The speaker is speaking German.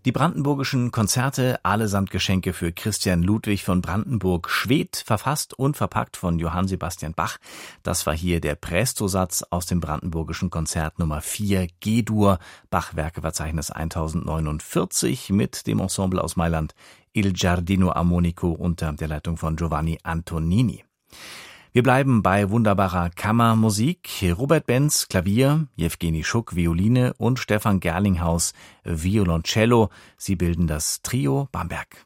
Die brandenburgischen Konzerte, allesamt Geschenke für Christian Ludwig von Brandenburg-Schwedt, verfasst und verpackt von Johann Sebastian Bach. Das war hier der Presto-Satz aus dem brandenburgischen Konzert Nummer 4 G-Dur, Bach-Werkeverzeichnis 1049 mit dem Ensemble aus Mailand Il Giardino Armonico unter der Leitung von Giovanni Antonini. Wir bleiben bei wunderbarer Kammermusik. Robert Benz, Klavier, Jewgeni Schuck, Violine und Stefan Gerlinghaus, Violoncello. Sie bilden das Trio Bamberg.